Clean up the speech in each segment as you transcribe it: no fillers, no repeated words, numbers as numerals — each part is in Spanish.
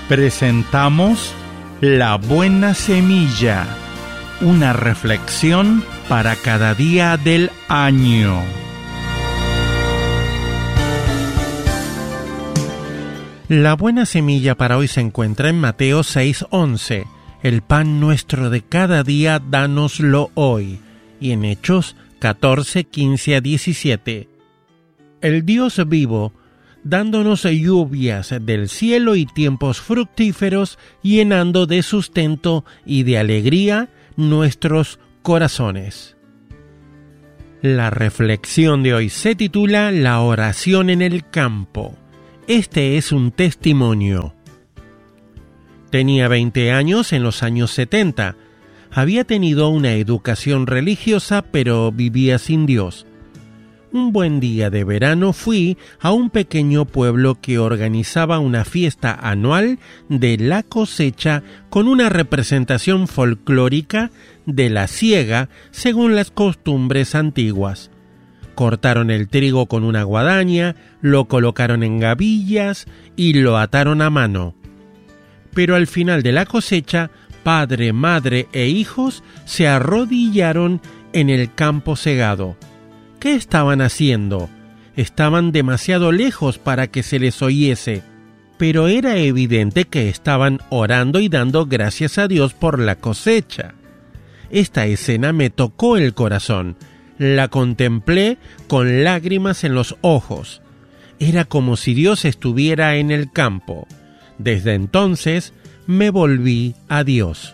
Presentamos La Buena Semilla, una reflexión para cada día del año. La buena semilla para hoy se encuentra en Mateo 6:11. El pan nuestro de cada día, dánoslo hoy. Y en Hechos 14:15-17. El Dios vivo, dándonos lluvias del cielo y tiempos fructíferos, llenando de sustento y de alegría nuestros corazones. La reflexión de hoy se titula La oración en el campo. Este es un testimonio. Tenía 20 años en los años 70. Había tenido una educación religiosa, pero vivía sin Dios. Un buen día de verano fui a un pequeño pueblo que organizaba una fiesta anual de la cosecha con una representación folclórica de la siega según las costumbres antiguas. Cortaron el trigo con una guadaña, lo colocaron en gavillas y lo ataron a mano. Pero al final de la cosecha, padre, madre e hijos se arrodillaron en el campo segado. ¿Qué estaban haciendo? Estaban demasiado lejos para que se les oyese, pero era evidente que estaban orando y dando gracias a Dios por la cosecha. Esta escena me tocó el corazón. La contemplé con lágrimas en los ojos. Era como si Dios estuviera en el campo. Desde entonces me volví a Dios.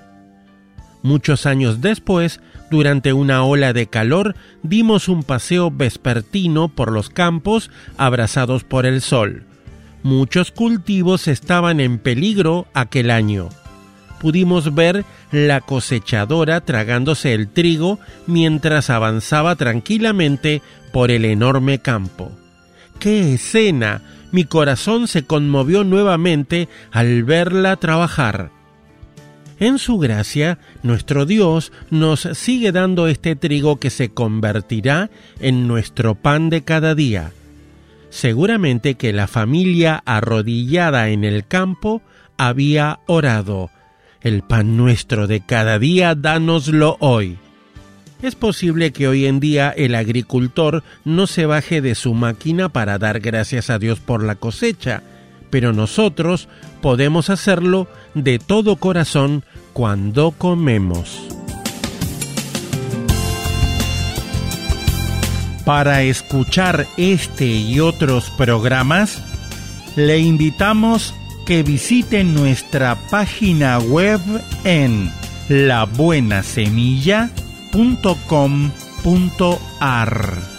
Muchos años después, durante una ola de calor, dimos un paseo vespertino por los campos abrasados por el sol. Muchos cultivos estaban en peligro aquel año. Pudimos ver la cosechadora tragándose el trigo mientras avanzaba tranquilamente por el enorme campo. ¡Qué escena! Mi corazón se conmovió nuevamente al verla trabajar. En su gracia, nuestro Dios nos sigue dando este trigo que se convertirá en nuestro pan de cada día. Seguramente que la familia arrodillada en el campo había orado: el pan nuestro de cada día, dánoslo hoy. Es posible que hoy en día el agricultor no se baje de su máquina para dar gracias a Dios por la cosecha, pero nosotros podemos hacerlo de todo corazón cuando comemos. Para escuchar este y otros programas, le invitamos que visiten nuestra página web en labuenasemilla.com.ar.